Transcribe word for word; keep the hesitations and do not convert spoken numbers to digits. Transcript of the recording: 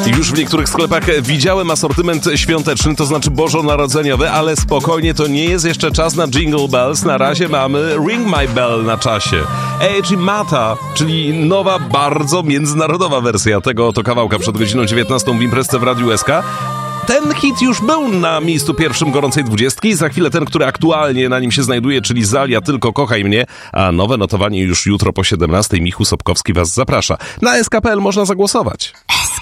Już w niektórych sklepach widziałem asortyment świąteczny, to znaczy bożonarodzeniowy, ale spokojnie, to nie jest jeszcze czas na Jingle Bells. Na razie mamy Ring My Bell na czasie. A G Mata, czyli nowa, bardzo międzynarodowa wersja tego oto kawałka przed godziną dziewiętnastą w imprezce w Radiu S K. Ten hit już był na miejscu pierwszym gorącej dwudziestki, za chwilę ten, który aktualnie na nim się znajduje, czyli Zalia, Tylko kochaj mnie, a nowe notowanie już jutro po siedemnastej. Michu Sobkowski was zaprasza. Na S K kropka P L można zagłosować.